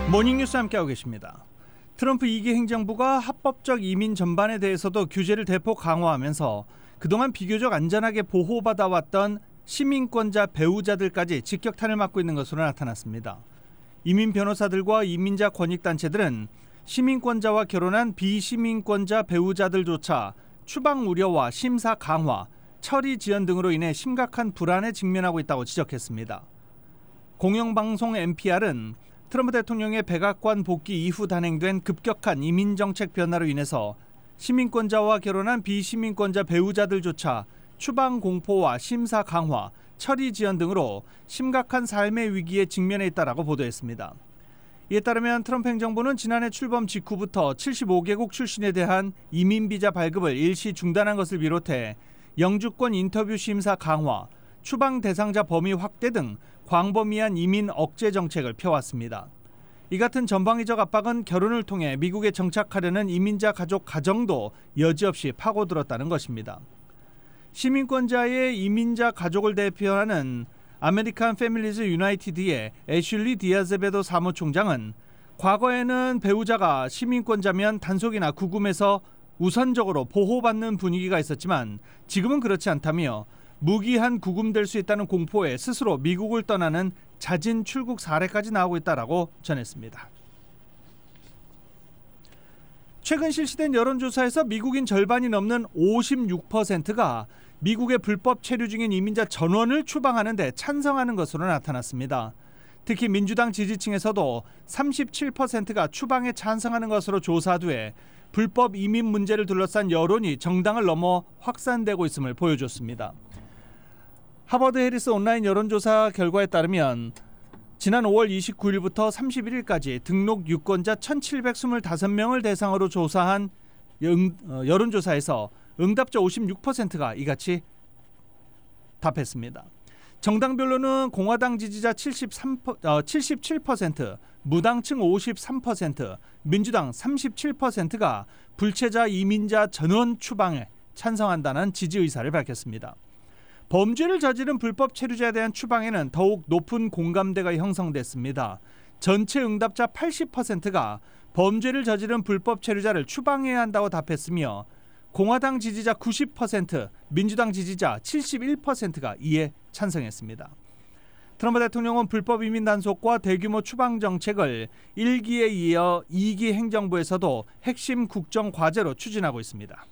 모닝뉴스 함께하고 계십니다. 트럼프 2기 행정부가 합법적 이민 전반에 대해서도 규제를 대폭 강화하면서 그동안 비교적 안전하게 보호받아왔던 시민권자 배우자들까지 직격탄을 맞고 있는 것으로 나타났습니다. 이민 변호사들과 이민자 권익단체들은 시민권자와 결혼한 비시민권자 배우자들조차 추방 우려와 심사 강화, 처리 지연 등으로 인해 심각한 불안에 직면하고 있다고 지적했습니다. 공영방송 NPR은 트럼프 대통령의 백악관 복귀 이후 단행된 급격한 이민정책 변화로 인해서 시민권자와 결혼한 비시민권자 배우자들조차 추방 공포와 심사 강화, 처리 지연 등으로 심각한 삶의 위기에 직면해 있다라고 보도했습니다. 이에 따르면 트럼프 행정부는 지난해 출범 직후부터 75개국 출신에 대한 이민 비자 발급을 일시 중단한 것을 비롯해 영주권 인터뷰 심사 강화, 추방 대상자 범위 확대 등 광범위한 이민 억제 정책을 펴왔습니다. 이 같은 전방위적 압박은 결혼을 통해 미국에 정착하려는 이민자 가족 가정도 여지없이 파고들었다는 것입니다. 시민권자의 이민자 가족을 대표하는 아메리칸 패밀리즈 유나이티드의 애슐리 디아제베도 사무총장은 과거에는 배우자가 시민권자면 단속이나 구금에서 우선적으로 보호받는 분위기가 있었지만 지금은 그렇지 않다며 무기한 구금될 수 있다는 공포에 스스로 미국을 떠나는 자진 출국 사례까지 나오고 있다라고 전했습니다. 최근 실시된 여론조사에서 미국인 절반이 넘는 56%가 미국에 불법 체류 중인 이민자 전원을 추방하는 데 찬성하는 것으로 나타났습니다. 특히 민주당 지지층에서도 37%가 추방에 찬성하는 것으로 조사돼 불법 이민 문제를 둘러싼 여론이 정당을 넘어 확산되고 있음을 보여줬습니다. 하버드 해리스 온라인 여론조사 결과에 따르면 지난 5월 29일부터 31일까지 등록 유권자 1,725명을 대상으로 조사한 여론조사에서 응답자 56%가 이같이 답했습니다. 정당별로는 공화당 지지자 77%, 무당층 53%, 민주당 37%가 불체자 이민자 전원 추방에 찬성한다는 지지 의사를 밝혔습니다. 범죄를 저지른 불법 체류자에 대한 추방에는 더욱 높은 공감대가 형성됐습니다. 전체 응답자 80%가 범죄를 저지른 불법 체류자를 추방해야 한다고 답했으며 공화당 지지자 90%, 민주당 지지자 71%가 이에 찬성했습니다. 트럼프 대통령은 불법 이민 단속과 대규모 추방 정책을 1기에 이어 2기 행정부에서도 핵심 국정 과제로 추진하고 있습니다.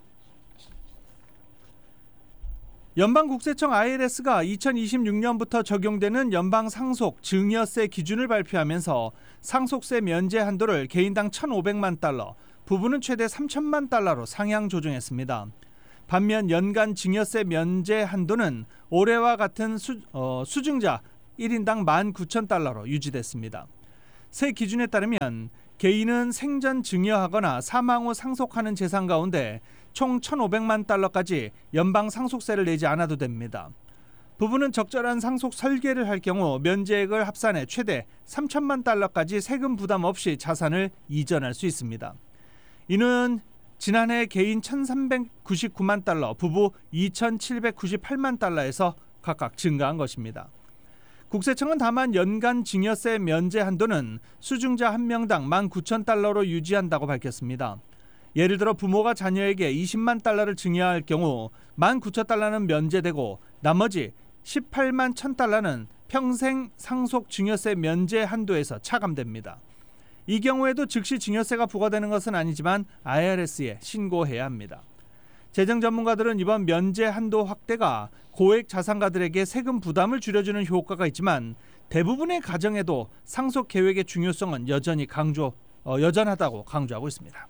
연방국세청 IRS가 2026년부터 적용되는 연방 상속 증여세 기준을 발표하면서 상속세 면제 한도를 개인당 1,500만 달러, 부부는 최대 3천만 달러로 상향 조정했습니다. 반면 연간 증여세 면제 한도는 올해와 같은 수증자 1인당 19,000달러로 유지됐습니다. 새 기준에 따르면 개인은 생전 증여하거나 사망 후 상속하는 재산 가운데 총 1,500만 달러까지 연방 상속세를 내지 않아도 됩니다. 부부는 적절한 상속 설계를 할 경우 면제액을 합산해 최대 3천만 달러까지 세금 부담 없이 자산을 이전할 수 있습니다. 이는 지난해 개인 1,399만 달러, 부부 2,798만 달러에서 각각 증가한 것입니다. 국세청은 다만 연간 증여세 면제 한도는 수증자 1명당 19,000달러로 유지한다고 밝혔습니다. 예를 들어 부모가 자녀에게 20만 달러를 증여할 경우 19,000달러는 면제되고 나머지 18만 1,000달러는 평생 상속 증여세 면제 한도에서 차감됩니다. 이 경우에도 즉시 증여세가 부과되는 것은 아니지만 IRS에 신고해야 합니다. 재정 전문가들은 이번 면제 한도 확대가 고액 자산가들에게 세금 부담을 줄여주는 효과가 있지만 대부분의 가정에도 상속 계획의 중요성은 여전하다고 강조하고 있습니다.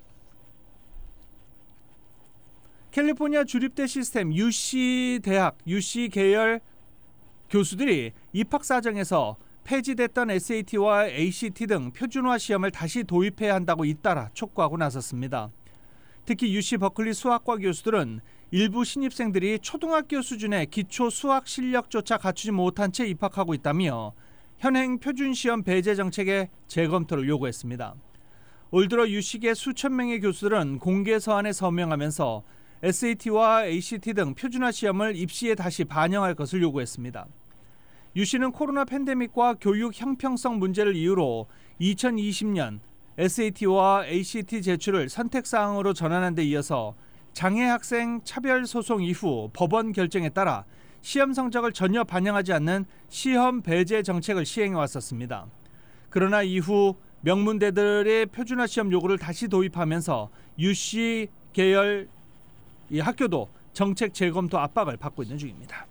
캘리포니아 주립대 시스템 UC 대학, UC 계열 교수들이 입학 사정에서 폐지됐던 SAT와 ACT 등 표준화 시험을 다시 도입해야 한다고 잇따라 촉구하고 나섰습니다. 특히 UC 버클리 수학과 교수들은 일부 신입생들이 초등학교 수준의 기초 수학 실력조차 갖추지 못한 채 입학하고 있다며 현행 표준시험 배제 정책의 재검토를 요구했습니다. 올 들어 UC계 수천 명의 교수들은 공개 서한에 서명하면서 SAT와 ACT 등 표준화 시험을 입시에 다시 반영할 것을 요구했습니다. 유 씨는 코로나 팬데믹과 교육 형평성 문제를 이유로 2020년 SAT와 ACT 제출을 선택사항으로 전환한 데 이어서 장애 학생 차별 소송 이후 법원 결정에 따라 시험 성적을 전혀 반영하지 않는 시험 배제 정책을 시행해 왔었습니다. 그러나 이후 명문대들의 표준화 시험 요구를 다시 도입하면서 유 씨 계열 이 학교도 정책 재검토 압박을 받고 있는 중입니다.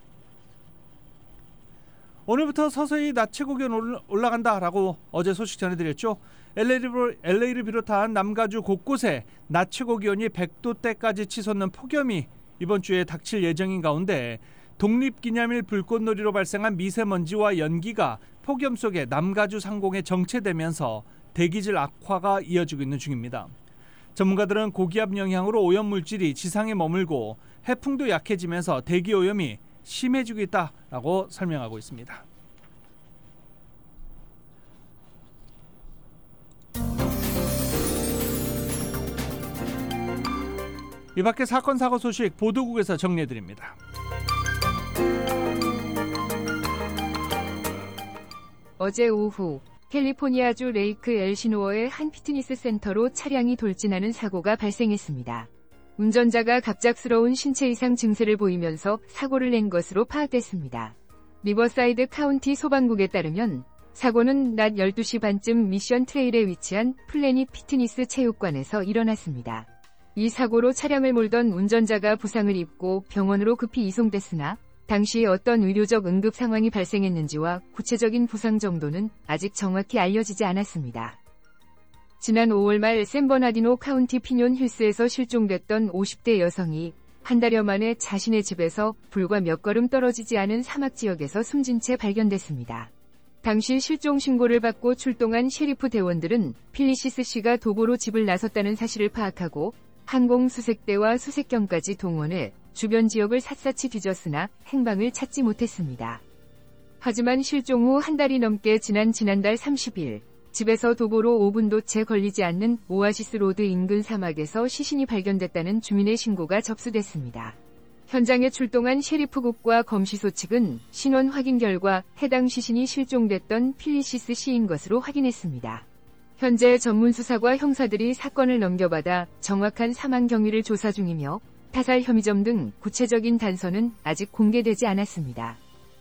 오늘부터 서서히 낮 최고 기온 올라간다라고 어제 소식 전해드렸죠. LA를 비롯한 남가주 곳곳에 낮 최고 기온이 100도대까지 치솟는 폭염이 이번 주에 닥칠 예정인 가운데 독립기념일 불꽃놀이로 발생한 미세먼지와 연기가 폭염 속에 남가주 상공에 정체되면서 대기질 악화가 이어지고 있는 중입니다. 전문가들은 고기압 영향으로 오염물질이 지상에 머물고 해풍도 약해지면서 대기오염이 심해지고 있다라고 설명하고 있습니다. 이 밖에 사건 사고 소식 보도국에서 정리해드립니다. 어제 오후 캘리포니아주 레이크 엘시노어의 한 피트니스 센터로 차량이 돌진하는 사고가 발생했습니다. 운전자가 갑작스러운 신체 이상 증세를 보이면서 사고를 낸 것으로 파악됐습니다. 리버사이드 카운티 소방국에 따르면 사고는 낮 12시 반쯤 미션 트레일에 위치한 플래닛 피트니스 체육관에서 일어났습니다. 이 사고로 차량을 몰던 운전자가 부상을 입고 병원으로 급히 이송됐으나 당시 어떤 의료적 응급 상황이 발생했는지와 구체적인 부상 정도는 아직 정확히 알려지지 않았습니다. 지난 5월 말 샌버나디노 카운티 피뇽 힐스에서 실종됐던 50대 여성이 한 달여 만에 자신의 집에서 불과 몇 걸음 떨어지지 않은 사막 지역에서 숨진 채 발견됐습니다. 당시 실종 신고를 받고 출동한 셰리프 대원들은 필리시스 씨가 도보로 집을 나섰다는 사실을 파악하고 항공수색대와 수색경까지 동원해 주변 지역을 샅샅이 뒤졌으나 행방을 찾지 못했습니다. 하지만 실종 후 한 달이 넘게 지난 지난달 30일 집에서 도보로 5분도 채 걸리지 않는 오아시스 로드 인근 사막에서 시신이 발견됐다는 주민의 신고가 접수됐습니다. 현장에 출동한 셰리프국과 검시소 측은 신원 확인 결과 해당 시신이 실종됐던 필리시스 씨인 것으로 확인했습니다. 현재 전문수사과 형사들이 사건을 넘겨받아 정확한 사망 경위를 조사 중이며 타살 혐의점 등 구체적인 단서는 아직 공개되지 않았습니다.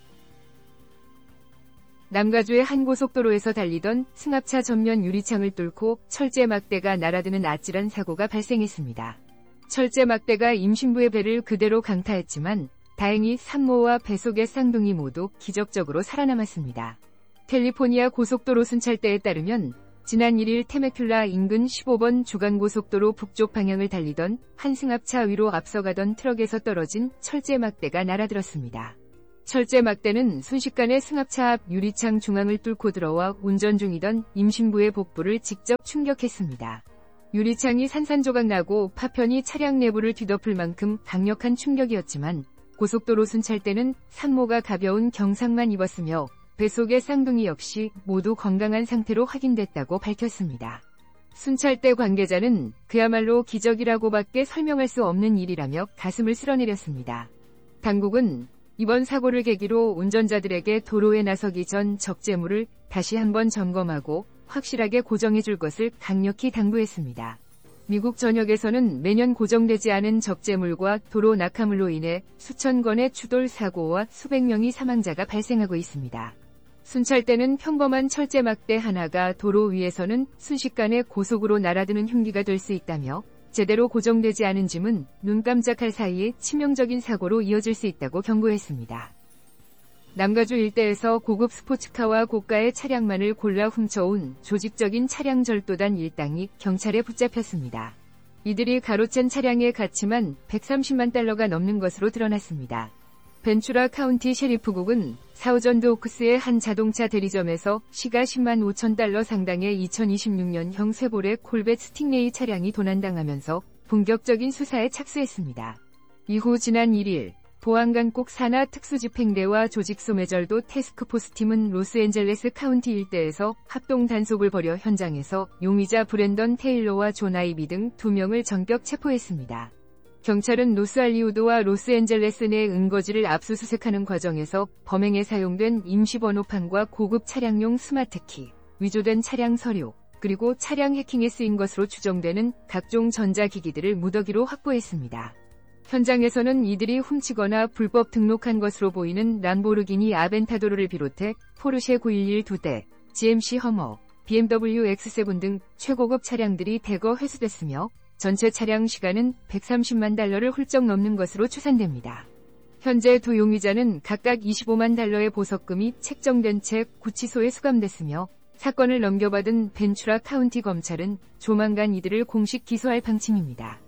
남가주의 한 고속도로에서 달리던 승합차 전면 유리창을 뚫고 철제 막대가 날아드는 아찔한 사고가 발생했습니다. 철제 막대가 임신부의 배를 그대로 강타했지만 다행히 산모와 배 속의 쌍둥이 모두 기적적으로 살아남았습니다. 캘리포니아 고속도로 순찰대에 따르면 지난 1일 테메큘라 인근 15번 주간고속도로 북쪽 방향을 달리던 한 승합차 위로 앞서가던 트럭에서 떨어진 철제 막대가 날아들었습니다. 철제 막대는 순식간에 승합차 앞 유리창 중앙을 뚫고 들어와 운전 중이던 임신부의 복부를 직접 충격했습니다. 유리창이 산산조각 나고 파편이 차량 내부를 뒤덮을 만큼 강력한 충격이었지만 고속도로 순찰대는 산모가 가벼운 경상만 입었으며 배 속의 쌍둥이 역시 모두 건강한 상태로 확인됐다고 밝혔습니다. 순찰대 관계자는 그야말로 기적이라고밖에 설명할 수 없는 일이라며 가슴을 쓸어내렸습니다. 당국은 이번 사고를 계기로 운전자들에게 도로에 나서기 전 적재물을 다시 한번 점검하고 확실하게 고정해줄 것을 강력히 당부했습니다. 미국 전역에서는 매년 고정되지 않은 적재물과 도로 낙하물로 인해 수천 건의 추돌 사고와 수백 명의 사망자가 발생하고 있습니다. 순찰대는 평범한 철제 막대 하나가 도로 위에서는 순식간에 고속으로 날아드는 흉기가 될 수 있다며 제대로 고정되지 않은 짐은 눈 깜짝할 사이에 치명적인 사고로 이어질 수 있다고 경고했습니다. 남가주 일대에서 고급 스포츠카와 고가의 차량만을 골라 훔쳐온 조직적인 차량 절도단 일당이 경찰에 붙잡혔습니다. 이들이 가로챈 차량의 가치만 130만 달러가 넘는 것으로 드러났습니다. 벤츄라 카운티 셰리프국은 사우전드 오크스의 한 자동차 대리점에서 시가 10만 5천 달러 상당의 2026년형 쉐보레 콜벳 스팅레이 차량이 도난당하면서 본격적인 수사에 착수했습니다. 이후 지난 1일 보안강국 산하 특수집행대와 조직소매절도 태스크포스팀은 로스앤젤레스 카운티 일대에서 합동 단속을 벌여 현장에서 용의자 브랜던 테일러와 존 아이비 등 2명을 전격 체포했습니다. 경찰은 로스알리우드와 로스앤젤레스 내 은거지를 압수수색하는 과정에서 범행에 사용된 임시번호판과 고급 차량용 스마트키, 위조된 차량 서류, 그리고 차량 해킹에 쓰인 것으로 추정되는 각종 전자기기들을 무더기로 확보했습니다. 현장에서는 이들이 훔치거나 불법 등록한 것으로 보이는 람보르기니 아벤타도르를 비롯해 포르쉐 911 2대, GMC 허머, BMW X7 등 최고급 차량들이 대거 회수됐으며 전체 차량 시가는 130만 달러를 훌쩍 넘는 것으로 추산됩니다. 현재 두 용의자는 각각 25만 달러의 보석금이 책정된 채 구치소에 수감됐으며 사건을 넘겨받은 벤츄라 카운티 검찰은 조만간 이들을 공식 기소할 방침입니다.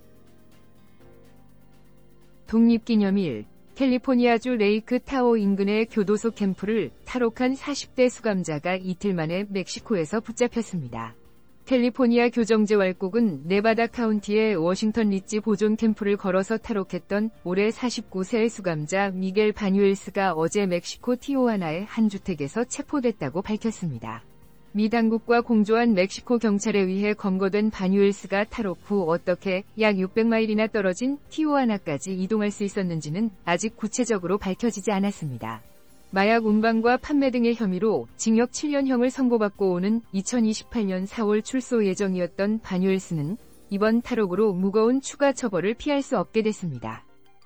독립기념일, 캘리포니아주 레이크 타호 인근의 교도소 캠프를 탈옥한 40대 수감자가 이틀 만에 멕시코에서 붙잡혔습니다. 캘리포니아 교정제왈국은 네바다 카운티의 워싱턴 리지 보존 캠프를 걸어서 탈옥했던 올해 49세의 수감자 미겔 바뉴엘스가 어제 멕시코 티오하나의 한 주택에서 체포됐다고 밝혔습니다. 미 당국과 공조한 멕시코 경찰에 의해 검거된 바뉴엘스가 탈옥 후 어떻게 약 600마일이나 떨어진 티오하나까지 이동할 수 있었는지는 아직 구체적으로 밝혀지지 않았습니다. 마약 운반과 판매 등의 혐의로 징역 7년형을 선고받고 오는 2028년 4월 출소 예정이었던 바뉴엘스는 이번 탈옥으로 무거운 추가 처벌을 피할 수 없게 됐습니다.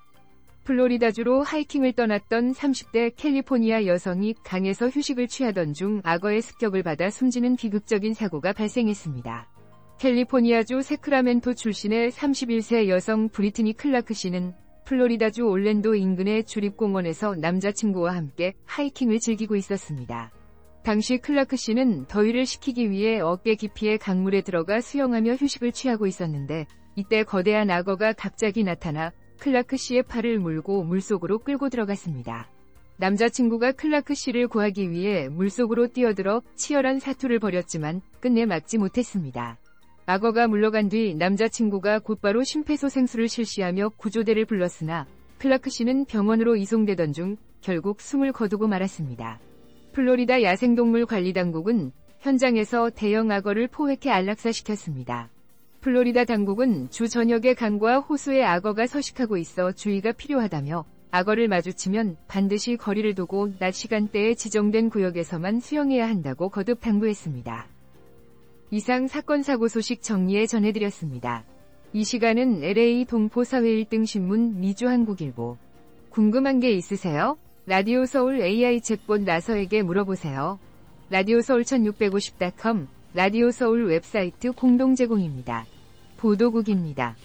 플로리다주로 하이킹을 떠났던 30대 캘리포니아 여성이 강에서 휴식을 취하던 중 악어의 습격을 받아 숨지는 비극적인 사고가 발생했습니다. 캘리포니아주 세크라멘토 출신의 31세 여성 브리트니 클라크 씨는 플로리다주 올랜도 인근의 주립공원에서 남자친구와 함께 하이킹을 즐기고 있었습니다. 당시 클라크 씨는 더위를 식히기 위해 어깨 깊이의 강물에 들어가 수영하며 휴식을 취하고 있었는데 이때 거대한 악어가 갑자기 나타나 클라크 씨의 팔을 물고 물속으로 끌고 들어갔습니다. 남자친구가 클라크 씨를 구하기 위해 물속으로 뛰어들어 치열한 사투를 벌였지만 끝내 막지 못했습니다. 악어가 물러간 뒤 남자친구가 곧바로 심폐소생술을 실시하며 구조대를 불렀으나 클라크 씨는 병원으로 이송되던 중 결국 숨을 거두고 말았습니다. 플로리다 야생동물관리당국은 현장에서 대형 악어를 포획해 안락사시켰습니다. 플로리다 당국은 주 전역의 강과 호수에 악어가 서식하고 있어 주의가 필요하다며 악어를 마주치면 반드시 거리를 두고 낮 시간대에 지정된 구역에서만 수영해야 한다고 거듭 당부했습니다. 이상 사건 사고 소식 정리해 전해드렸습니다. 이 시간은 LA 동포사회 1등 신문 미주한국일보. 궁금한 게 있으세요? 라디오 서울 AI 챗봇 나서에게 물어보세요. 라디오서울1650.com, 라디오 서울 웹사이트 공동 제공입니다. 보도국입니다.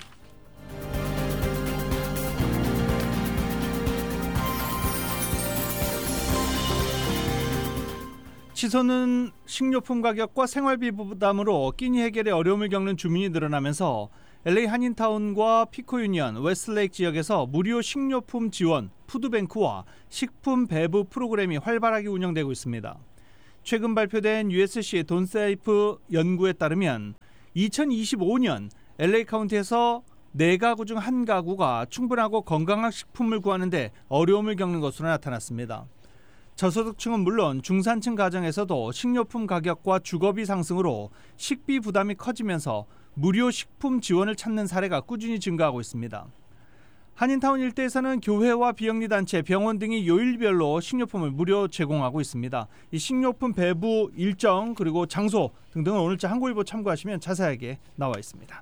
치솟는 식료품 가격과 생활비 부담으로 끼니 해결에 어려움을 겪는 주민이 늘어나면서 LA 한인타운과 피코유니언, 웨스트레이크 지역에서 무료 식료품 지원, 푸드뱅크와 식품 배부 프로그램이 활발하게 운영되고 있습니다. 최근 발표된 USC 돈세이프 연구에 따르면 2025년 LA 카운티에서 4가구 중 1가구가 충분하고 건강한 식품을 구하는 데 어려움을 겪는 것으로 나타났습니다. 저소득층은 물론 중산층 가정에서도 식료품 가격과 주거비 상승으로 식비 부담이 커지면서 무료 식품 지원을 찾는 사례가 꾸준히 증가하고 있습니다. 한인타운 일대에서는 교회와 비영리단체, 병원 등이 요일별로 식료품을 무료 제공하고 있습니다. 이 식료품 배부 일정 그리고 장소 등등은 오늘자 한국일보 참고하시면 자세하게 나와 있습니다.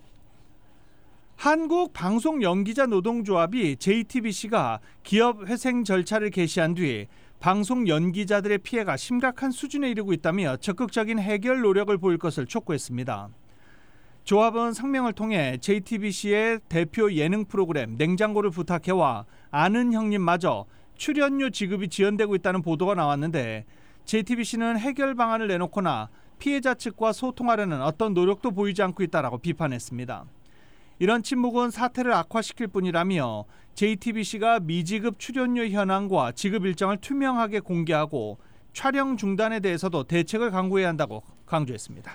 한국방송연기자노동조합이 JTBC가 기업 회생 절차를 개시한 뒤 방송 연기자들의 피해가 심각한 수준에 이르고 있다며 적극적인 해결 노력을 보일 것을 촉구했습니다. 조합은 성명을 통해 JTBC의 대표 예능 프로그램 냉장고를 부탁해와 아는 형님마저 출연료 지급이 지연되고 있다는 보도가 나왔는데 JTBC는 해결 방안을 내놓거나 피해자 측과 소통하려는 어떤 노력도 보이지 않고 있다라고 비판했습니다. 이런 침묵은 사태를 악화시킬 뿐이라며 JTBC가 미지급 출연료 현황과 지급 일정을 투명하게 공개하고 촬영 중단에 대해서도 대책을 강구해야 한다고 강조했습니다.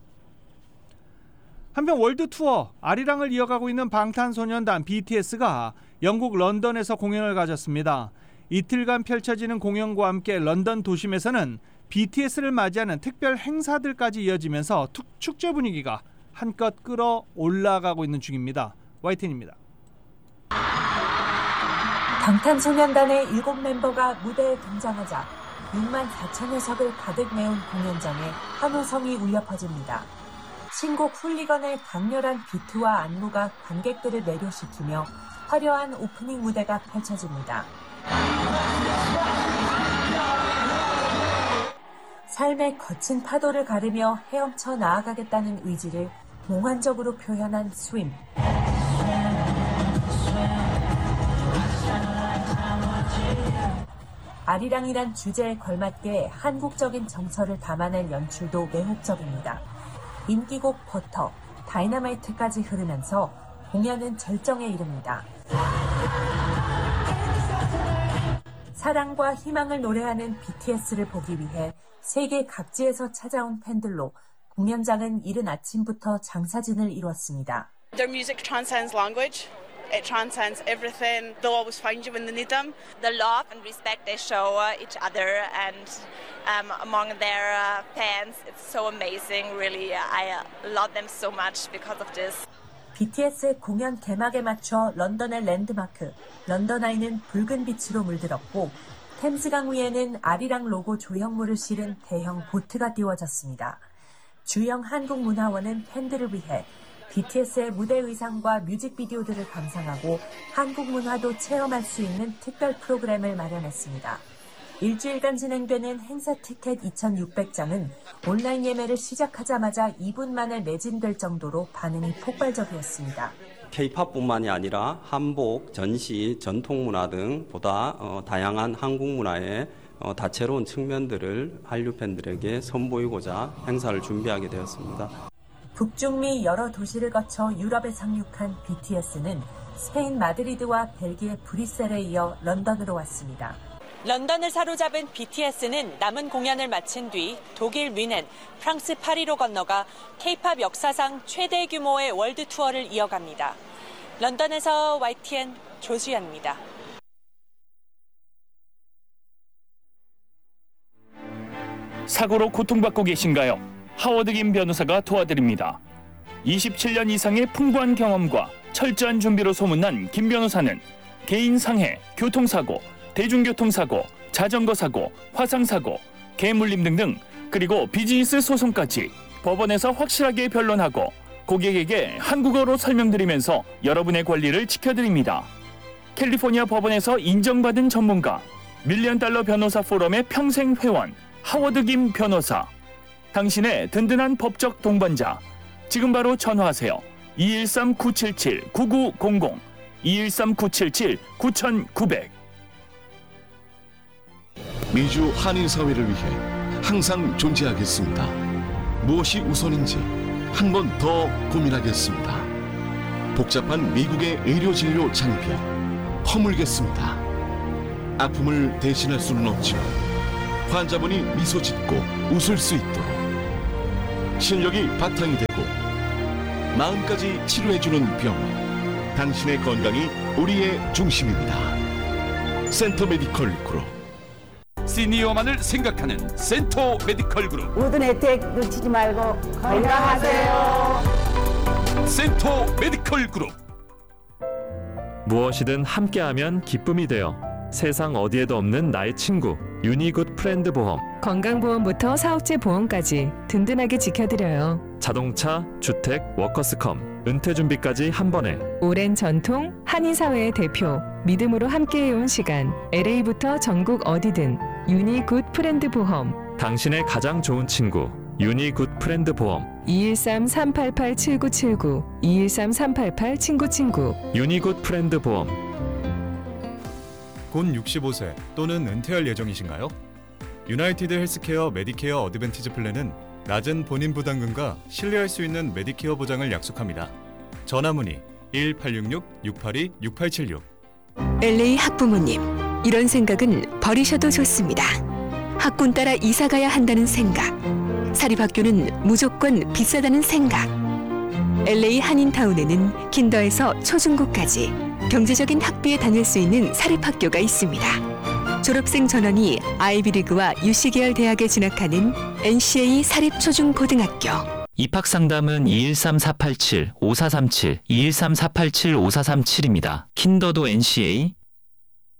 한편 월드 투어 아리랑을 이어가고 있는 방탄소년단 BTS가 영국 런던에서 공연을 가졌습니다. 이틀간 펼쳐지는 공연과 함께 런던 도심에서는 BTS를 맞이하는 특별 행사들까지 이어지면서 축제 분위기가 한껏 끌어올라가고 있는 중입니다. YTN입니다. 방탄소년단의 7멤버가 무대에 등장하자 6만 4천여 석을 가득 메운 공연장에 환호성이 울려 퍼집니다. 신곡 훌리건의 강렬한 비트와 안무가 관객들을 매료시키며 화려한 오프닝 무대가 펼쳐집니다. 삶의 거친 파도를 가르며 헤엄쳐 나아가겠다는 의지를 몽환적으로 표현한 스윙. 아리랑이란 주제에 걸맞게 한국적인 정서를 담아낸 연출도 매혹적입니다. 인기곡 버터, 다이너마이트까지 흐르면서 공연은 절정에 이릅니다. 사랑과 희망을 노래하는 BTS를 보기 위해 세계 각지에서 찾아온 팬들로 공연장은 이른 아침부터 장사진을 이뤘습니다. Their music transcends language. It transcends everything. They'll always find you when they need them. The love and respect they show each other and among their fans, it's so amazing. Really, I love them so much because of this. BTS의 공연 개막에 맞춰 런던의 랜드마크, 런던 아이는 붉은 빛으로 물들었고 템스강 위에는 아리랑 로고 조형물을 실은 대형 보트가 띄워졌습니다. 주영 한국문화원은 팬들을 위해 BTS의 무대 의상과 뮤직비디오들을 감상하고 한국 문화도 체험할 수 있는 특별 프로그램을 마련했습니다. 일주일간 진행되는 행사 티켓 2,600장은 온라인 예매를 시작하자마자 2분 만에 매진될 정도로 반응이 폭발적이었습니다. K-팝뿐만이 아니라 한복, 전시, 전통문화 등 보다 다양한 한국 문화의 다채로운 측면들을 한류 팬들에게 선보이고자 행사를 준비하게 되었습니다. 북중미 여러 도시를 거쳐 유럽에 상륙한 BTS는 스페인 마드리드와 벨기에 브뤼셀에 이어 런던으로 왔습니다. 런던을 사로잡은 BTS는 남은 공연을 마친 뒤 독일 뮌헨, 프랑스 파리로 건너가 K-팝 역사상 최대 규모의 월드 투어를 이어갑니다. 런던에서 YTN 조수연입니다. 사고로 고통받고 계신가요? 하워드 김 변호사가 도와드립니다. 27년 이상의 풍부한 경험과 철저한 준비로 소문난 김 변호사는 개인 상해, 교통사고, 대중교통사고, 자전거 사고, 화상사고, 개물림 등등 그리고 비즈니스 소송까지 법원에서 확실하게 변론하고 고객에게 한국어로 설명드리면서 여러분의 권리를 지켜드립니다. 캘리포니아 법원에서 인정받은 전문가, $1,000,000 변호사 포럼의 평생 회원, 하워드 김 변호사. 당신의 든든한 법적 동반자. 지금 바로 전화하세요. 213-977-9900, 213-977-9900. 미주 한인사회를 위해 항상 존재하겠습니다. 무엇이 우선인지 한 번 더 고민하겠습니다. 복잡한 미국의 의료진료 장비 허물겠습니다. 아픔을 대신할 수는 없지만 환자분이 미소 짓고 웃을 수 있도록 실력이 바탕이 되고 마음까지 치료해주는 병원. 당신의 건강이 우리의 중심입니다. 센터 메디컬 그룹. 시니어만을 생각하는 센터 메디컬 그룹. 모든 혜택 놓치지 말고 건강하세요. 센터 메디컬 그룹. 무엇이든 함께하면 기쁨이 되어 세상 어디에도 없는 나의 친구 유니굿 프렌드 보험. 건강보험부터 사업체 보험까지 든든하게 지켜드려요. 자동차, 주택, 워커스컴, 은퇴준비까지 한 번에. 오랜 전통, 한인사회의 대표, 믿음으로 함께해온 시간. LA부터 전국 어디든 유니굿 프렌드 보험. 당신의 가장 좋은 친구 유니굿 프렌드 보험. 213-388-7979, 213-388-친구친구. 유니굿 프렌드 보험. 곧 65세 또는 은퇴할 예정이신가요? 유나이티드 헬스케어 메디케어 어드밴티지 플랜은 낮은 본인 부담금과 신뢰할 수 있는 메디케어 보장을 약속합니다. 전화문의 1866-682-6876. LA 학부모님, 이런 생각은 버리셔도 좋습니다. 학군 따라 이사가야 한다는 생각, 사립학교는 무조건 비싸다는 생각. LA 한인타운에는 킨더에서 초중고까지 경제적인 학비에 다닐 수 있는 사립학교가 있습니다. 졸업생 전원이 아이비리그와 UC 계열 대학에 진학하는 NCA 사립초중고등학교. 입학상담은 213-487-5437, 213-487-5437입니다. 킨더도 NCA,